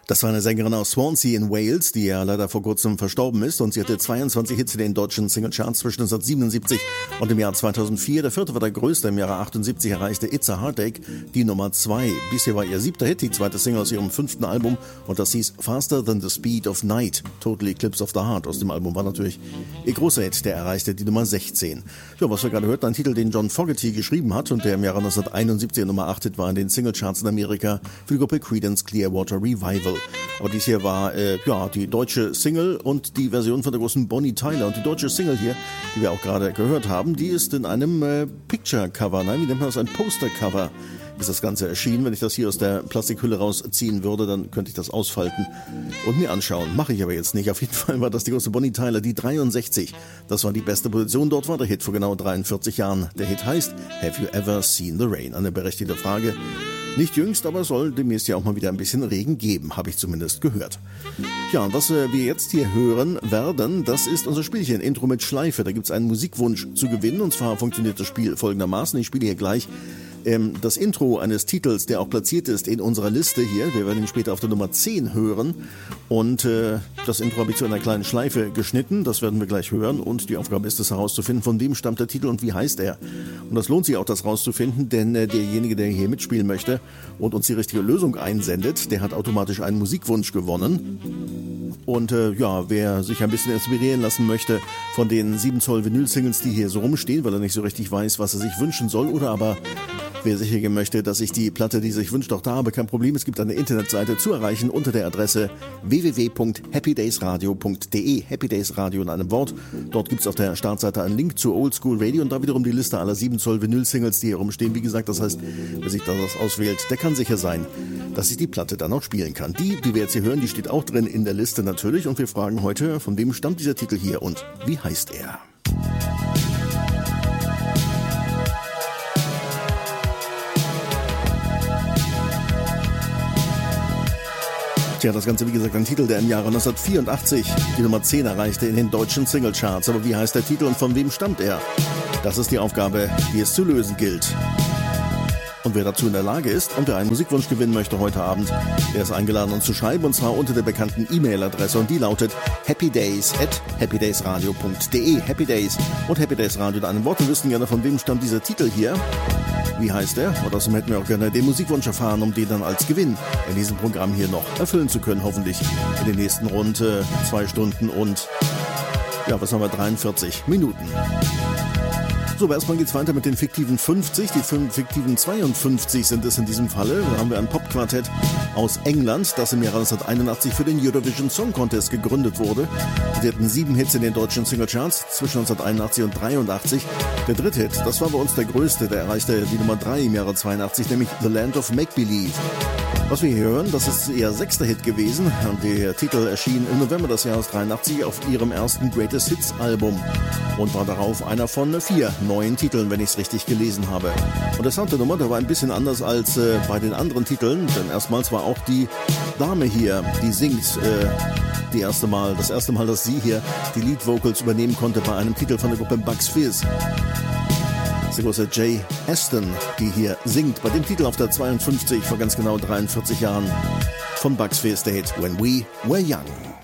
Das war eine Sängerin aus Swansea in Wales, die ja leider vor kurzem verstorben ist, und sie hatte 22 Hits in den deutschen Singlecharts zwischen 1977 und dem Jahr 2004. Der vierte war der größte. Im Jahre 78 erreichte It's a Heartache die Nummer 2. Bisher war ihr 7. Hit, die zweite Single aus ihrem 5. Album, und das hieß Faster Than the Speed of Night. Total Eclipse of the Heart aus dem Album war natürlich ihr großer Hit, der erreichte die Nummer 16. Ja, was wir gerade hörten, ein Titel, den John Fogerty geschrieben hat und der im Jahre 1971 Nummer 8 Hit war in den Singlecharts in Amerika für die Gruppe Creedence Clearwater Revival. Aber dies hier war die deutsche Single und die Version von der großen Bonnie Tyler. Und die deutsche Single hier, die wir auch gerade gehört haben, die ist in einem Picture-Cover, nein, wie nennt man das, ein Poster-Cover ist das Ganze erschienen. Wenn ich das hier aus der Plastikhülle rausziehen würde, dann könnte ich das ausfalten und mir anschauen. Mache ich aber jetzt nicht. Auf jeden Fall war das die große Bonnie Tyler, die 63. Das war die beste Position. Dort war der Hit vor genau 43 Jahren. Der Hit heißt Have You Ever Seen the Rain? Eine berechtigte Frage. Nicht jüngst, aber soll demnächst ja auch mal wieder ein bisschen Regen geben, habe ich zumindest gehört. Ja, und was wir jetzt hier hören werden, das ist unser Spielchen, Intro mit Schleife. Da gibt es einen Musikwunsch zu gewinnen, und zwar funktioniert das Spiel folgendermaßen. Ich spiele hier gleich das Intro eines Titels, der auch platziert ist in unserer Liste hier. Wir werden ihn später auf der Nummer 10 hören. Und das Intro habe ich zu einer kleinen Schleife geschnitten. Das werden wir gleich hören. Und die Aufgabe ist es herauszufinden, von wem stammt der Titel und wie heißt er. Und das lohnt sich auch, das rauszufinden, denn derjenige, der hier mitspielen möchte und uns die richtige Lösung einsendet, der hat automatisch einen Musikwunsch gewonnen. Und wer sich ein bisschen inspirieren lassen möchte von den 7 Zoll Vinyl-Singles, die hier so rumstehen, weil er nicht so richtig weiß, was er sich wünschen soll, oder aber wer sicher gehen möchte, dass ich die Platte, die sich wünscht, auch da habe, kein Problem. Es gibt eine Internetseite zu erreichen unter der Adresse www.happydaysradio.de. Happy Days Radio in einem Wort. Dort gibt es auf der Startseite einen Link zu Oldschool Radio und da wiederum die Liste aller 7 Zoll Vinyl-Singles, die hier rumstehen. Wie gesagt, das heißt, wer sich das auswählt, der kann sicher sein, dass ich die Platte dann auch spielen kann. Die wir jetzt hier hören, die steht auch drin in der Liste natürlich, und wir fragen heute, von wem stammt dieser Titel hier und wie heißt er? Tja, das Ganze, wie gesagt, ein Titel, der im Jahre 1984 die Nummer 10 erreichte in den deutschen Singlecharts. Aber wie heißt der Titel und von wem stammt er? Das ist die Aufgabe, die es zu lösen gilt. Und wer dazu in der Lage ist und wer einen Musikwunsch gewinnen möchte heute Abend, der ist eingeladen, uns zu schreiben, und zwar unter der bekannten E-Mail-Adresse, und die lautet happydays@happydaysradio.de. Happy Days und Happy Days Radio in einem Wort. Wir wüssten gerne, von wem stammt dieser Titel hier. Wie heißt er? Und außerdem hätten wir auch gerne den Musikwunsch erfahren, um den dann als Gewinn in diesem Programm hier noch erfüllen zu können, hoffentlich in den nächsten rund 2 Stunden und 43 Minuten. So, aber erstmal geht's weiter mit den fiktiven 50. Die fiktiven 52 sind es in diesem Falle. Da haben wir ein Popquartett aus England, das im Jahre 1981 für den Eurovision Song Contest gegründet wurde. Sie hatten 7 Hits in den deutschen Singlecharts zwischen 1981 und 83. Der dritte Hit, das war bei uns der größte, der erreichte die Nummer 3 im Jahre 82, nämlich The Land of Make-Believe. Was wir hier hören, das ist ihr 6. Hit gewesen, und der Titel erschien im November des Jahres 83 auf ihrem ersten Greatest Hits Album und war darauf einer von 4 neuen Titeln, wenn ich es richtig gelesen habe. Und der Sound der Nummer, der war ein bisschen anders als bei den anderen Titeln, denn erstmals war auch die Dame hier, die singt, das erste Mal, dass sie hier die Lead Vocals übernehmen konnte bei einem Titel von der Gruppe Bucks Fizz. Die große Jay Aston, die hier singt, bei dem Titel auf der 52 vor ganz genau 43 Jahren von Bucks Fizz, der Hit When We Were Young.